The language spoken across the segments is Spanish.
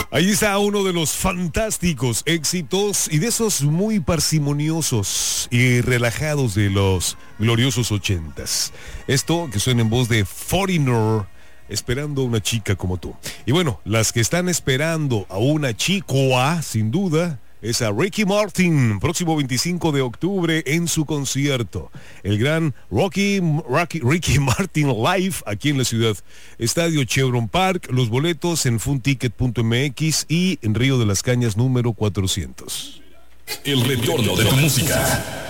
Ahí está uno de los fantásticos éxitos y de esos muy parsimoniosos y relajados de los gloriosos 80s. Esto que suena en voz de Foreigner, esperando a una chica como tú. Y bueno, las que están esperando a una chicoa, sin duda, es a Ricky Martin, próximo 25 de octubre en su concierto. El gran Ricky Martin Live aquí en la ciudad. Estadio Chevron Park, los boletos en funticket.mx y en Río de las Cañas número 400. El retorno de tu música.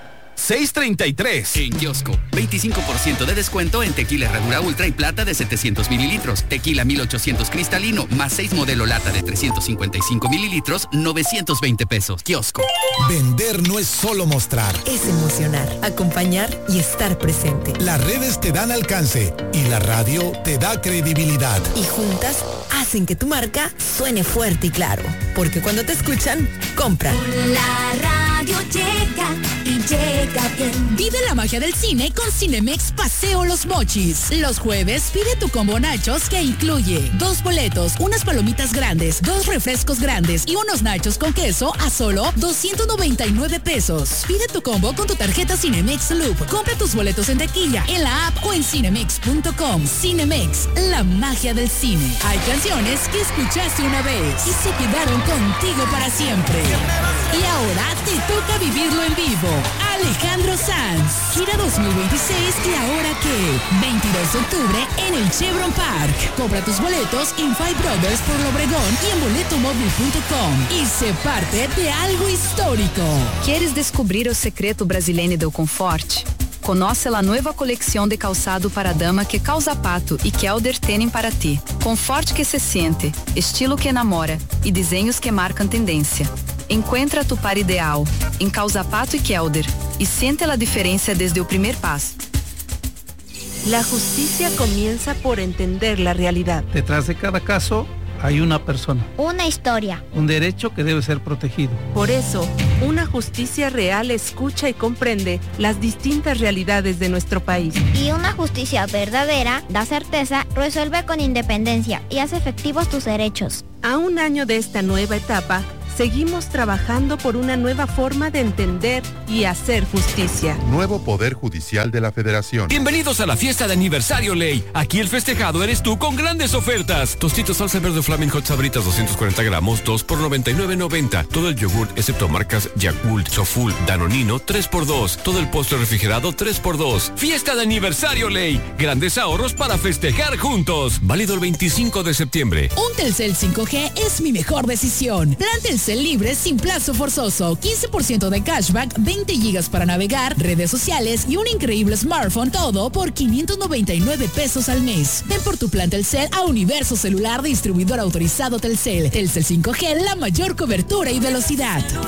6:33. En Kiosco, 25% de descuento en tequila Herradura Ultra y Plata de 700 mililitros. Tequila 1800 cristalino, más 6 modelo lata de 355 mililitros, 920 pesos. Kiosco. Vender no es solo mostrar. Es emocionar, acompañar y estar presente. Las redes te dan alcance y la radio te da credibilidad. Y juntas hacen que tu marca suene fuerte y claro. Porque cuando te escuchan, compran. La radio llega y llega bien. Vive la magia del cine con Cinemex Paseo Los Mochis. Los jueves pide tu combo nachos que incluye 2 boletos, unas palomitas grandes, 2 refrescos grandes y unos nachos con queso a solo 299 pesos. Pide tu combo con tu tarjeta Cinemex Loop. Compra tus boletos en taquilla, en la app o en cinemex.com. Cinemex, la magia del cine. Hay canciones que escuchaste una vez y se quedaron contigo para siempre. Y ahora te toca vivirlo en vivo. Alejandro Sanz, gira 2026 y ahora qué. 22 de octubre en el Chevron Park. Compra tus boletos en Five Brothers por Lobregón y en boletomóvil.com y sé parte de algo histórico. ¿Quieres descobrir o secreto brasileño del conforto? Conoce a nova coleção de calçado para dama que Calzapato e Kelder têm para ti. Conforto que se sente, estilo que enamora e desenhos que marcam tendência. Encuentra tu par ideal em Calzapato e Kelder e siente a diferença desde o primeiro passo. La justicia comienza por entender la realidad. Detrás de cada caso hay una persona. Una historia. Un derecho que debe ser protegido. Por eso, una justicia real escucha y comprende las distintas realidades de nuestro país. Y una justicia verdadera da certeza, resuelve con independencia y hace efectivos tus derechos. A un año de esta nueva etapa, seguimos trabajando por una nueva forma de entender y hacer justicia. Nuevo Poder Judicial de la Federación. Bienvenidos a la fiesta de aniversario Ley. Aquí el festejado eres tú con grandes ofertas. Tostitos salsa verde Flaming Hot Sabritas 240 gramos, 2 por $99.90. Todo el yogur, excepto marcas Yakult, Soful, Danonino, 3x2. Todo el postre refrigerado, 3x2. Fiesta de aniversario Ley. Grandes ahorros para festejar juntos. Válido el 25 de septiembre. Un Telcel 5G es mi mejor decisión. Plan Telcel libre sin plazo forzoso, 15% de cashback, 20 gigas para navegar, redes sociales y un increíble smartphone, todo por 599 pesos al mes. Ven por tu plan Telcel a Universo Celular, distribuidor autorizado Telcel. Telcel 5G, la mayor cobertura y velocidad.